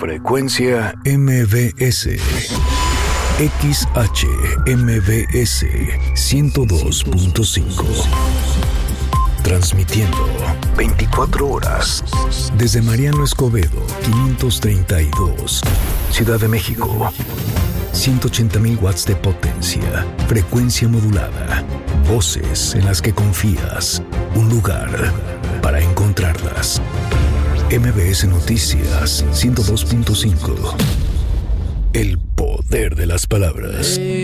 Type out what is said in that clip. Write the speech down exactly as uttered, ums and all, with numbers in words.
Frecuencia M B S. X H M B S ciento dos punto cinco. Transmitiendo veinticuatro horas desde Mariano Escobedo, quinientos treinta y dos, Ciudad de México. ciento ochenta mil watts de potencia, frecuencia modulada, voces en las que confías, un lugar para encontrarlas. M B S Noticias ciento dos punto cinco. El poder de las palabras.